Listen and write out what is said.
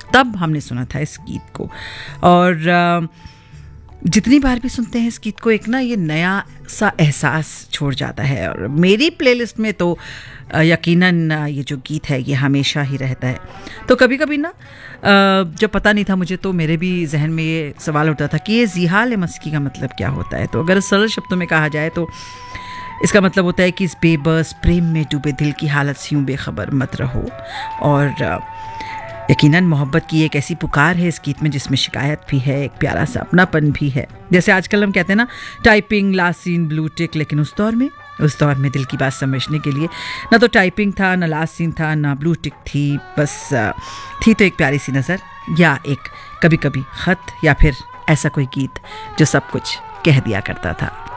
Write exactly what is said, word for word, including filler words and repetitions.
तब हमने सुना था इस गीत को। और जितनी बार भी सुनते हैं इस गीत को, एक ना ये नया सा एहसास छोड़ जाता है। और मेरी प्लेलिस्ट में तो यकीनन ये जो गीत है ये हमेशा ही रहता है। तो कभी कभी ना जब पता नहीं था मुझे, तो मेरे भी जहन में ये सवाल उठता था कि ये ज़िहाल मस्की का मतलब क्या होता है। तो अगर सरल शब्दों में कहा जाए तो इसका मतलब होता है कि इस बेबस प्रेम में डूबे दिल की हालत से यूं बेखबर मत रहो। और यकीनन मोहब्बत की एक ऐसी पुकार है इस गीत में जिसमें शिकायत भी है, एक प्यारा सा अपनापन भी है। जैसे आजकल हम कहते हैं ना, typing, last scene, blue tick, लेकिन उस दौर में उस दौर में दिल की बात समझने के लिए ना तो टाइपिंग था, ना लास्ट सीन था, ना ब्लू टिक थी। बस थी तो एक प्यारी सी नज़र, या एक कभी कभी ख़त, या फिर ऐसा कोई गीत जो सब कुछ कह दिया करता था।